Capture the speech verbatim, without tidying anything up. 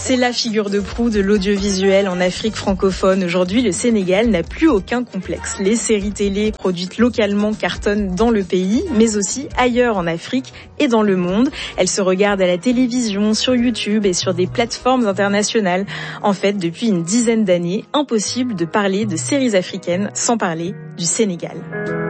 C'est la figure de proue de l'audiovisuel en Afrique francophone. Aujourd'hui, le Sénégal n'a plus aucun complexe. Les séries télé produites localement cartonnent dans le pays, mais aussi ailleurs en Afrique et dans le monde. Elles se regardent à la télévision, sur YouTube et sur des plateformes internationales. En fait, depuis une dizaine d'années, impossible de parler de séries africaines sans parler du Sénégal.